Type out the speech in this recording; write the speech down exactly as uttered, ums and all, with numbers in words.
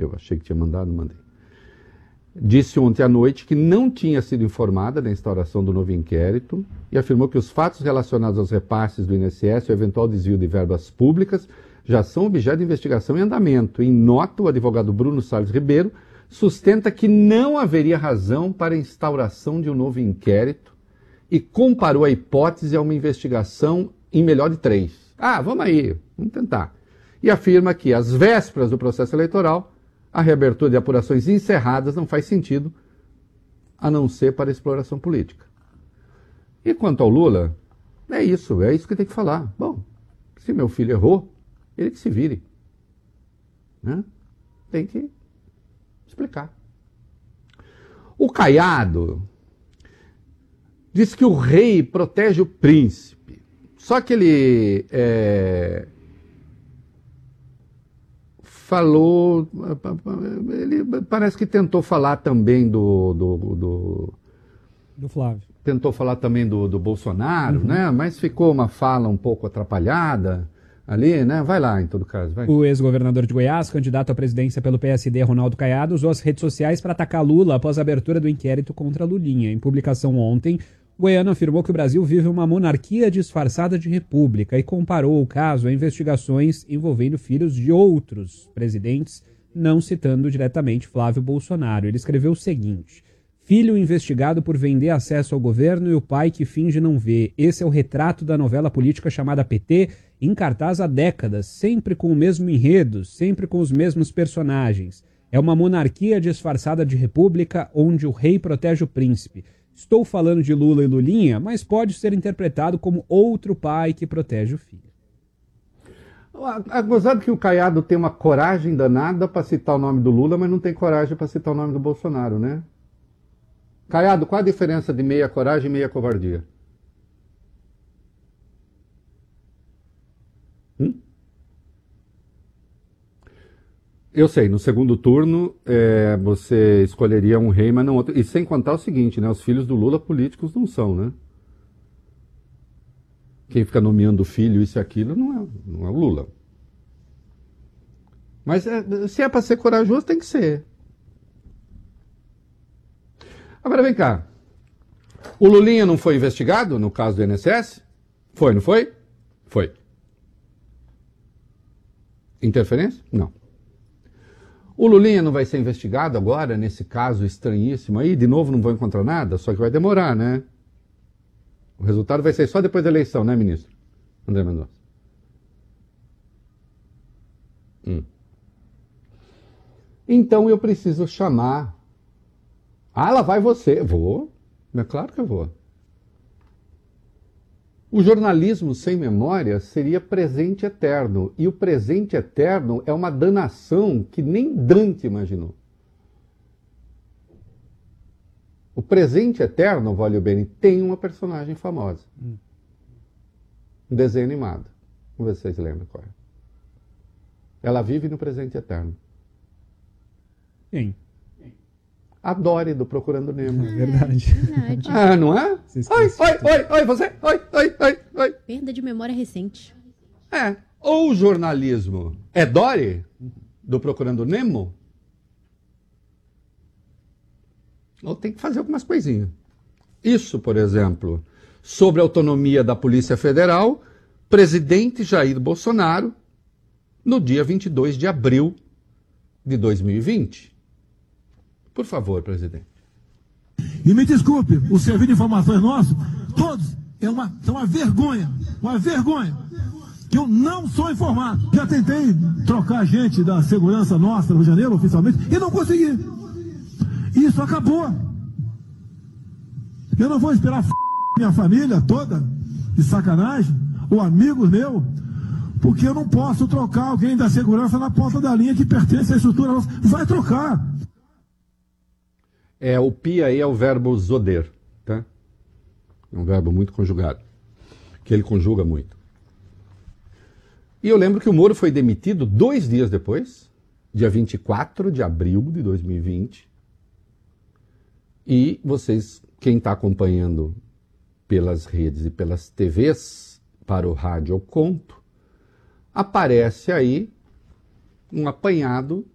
Eu achei que tinha mandado, mandei. Disse ontem à noite que não tinha sido informada da instauração do novo inquérito e afirmou que os fatos relacionados aos repasses do I N S S e o eventual desvio de verbas públicas já são objeto de investigação em andamento. Em nota, o advogado Bruno Salles Ribeiro sustenta que não haveria razão para a instauração de um novo inquérito e comparou a hipótese a uma investigação em melhor de três. Ah, vamos aí, vamos tentar. E afirma que, às vésperas do processo eleitoral, a reabertura de apurações encerradas não faz sentido, a não ser para exploração política. E quanto ao Lula, é isso, é isso que tem que falar. Bom, se meu filho errou, ele que se vire. Né? Tem que explicar. O Caiado diz que o rei protege o príncipe. Só que ele é, falou, ele parece que tentou falar também do... do, do, do Flávio. Tentou falar também do, do Bolsonaro, uhum. né? Mas ficou uma fala um pouco atrapalhada ali, né? Vai lá, em todo caso. Vai. O ex-governador de Goiás, candidato à presidência pelo P S D, Ronaldo Caiado, usou as redes sociais para atacar Lula após a abertura do inquérito contra Lulinha. Em publicação ontem, o goiano afirmou que o Brasil vive uma monarquia disfarçada de república e comparou o caso a investigações envolvendo filhos de outros presidentes, não citando diretamente Flávio Bolsonaro. Ele escreveu o seguinte: filho investigado por vender acesso ao governo e o pai que finge não ver. Esse é o retrato da novela política chamada P T, em cartaz há décadas, sempre com o mesmo enredo, sempre com os mesmos personagens. É uma monarquia disfarçada de república onde o rei protege o príncipe. Estou falando de Lula e Lulinha, mas pode ser interpretado como outro pai que protege o filho. É gozado que o Caiado tem uma coragem danada para citar o nome do Lula, mas não tem coragem para citar o nome do Bolsonaro, né? Caiado, qual a diferença de meia coragem e meia covardia? Hum? Eu sei, no segundo turno é, você escolheria um rei, mas não outro. E sem contar o seguinte, né? Os filhos do Lula políticos não são, né? Quem fica nomeando o filho, isso e aquilo, não é, não é o Lula. Mas é, se é para ser corajoso, tem que ser. Agora vem cá. O Lulinha não foi investigado no caso do I N S S? Foi, não foi? Foi. Interferência? Não. O Lulinha não vai ser investigado agora, nesse caso estranhíssimo aí? De novo não vou encontrar nada? Só que vai demorar, né? O resultado vai ser só depois da eleição, né, ministro? André Mendonça. Hum. Então eu preciso chamar... Ah, lá vai você. Vou. É claro que eu vou. O jornalismo sem memória seria presente eterno. E o presente eterno é uma danação que nem Dante imaginou. O presente eterno, Valio Bene, tem uma personagem famosa. Hum. Um desenho animado. Vamos ver se vocês lembram qual é. Ela vive no presente eterno. Sim. A Dory do Procurando Nemo. É verdade. verdade. Ah, não é? Oi, oi, oi, oi, você? Oi, oi, oi, oi. Perda de memória recente. É. Ou o jornalismo é Dory do Procurando Nemo, ou tem que fazer algumas coisinhas. Isso, por exemplo, sobre a autonomia da Polícia Federal, presidente Jair Bolsonaro, no dia vinte e dois de abril de dois mil e vinte. Por favor, presidente. E me desculpe, o serviço de informações nosso, todos, é uma, é uma vergonha, uma vergonha, que eu não sou informado. Já tentei trocar gente da segurança nossa no Rio de Janeiro, oficialmente, e não consegui. Isso acabou. Eu não vou esperar f... minha família toda, de sacanagem, ou amigos meus, porque eu não posso trocar alguém da segurança na ponta da linha que pertence à estrutura nossa. Vai trocar. É, o pi aí é o verbo zoder, tá? É um verbo muito conjugado, que ele conjuga muito. E eu lembro que o Moro foi demitido dois dias depois, dia vinte e quatro de abril de dois mil e vinte. E vocês, quem está acompanhando pelas redes e pelas T Vs, para o Rádio Eu Conto, aparece aí um apanhado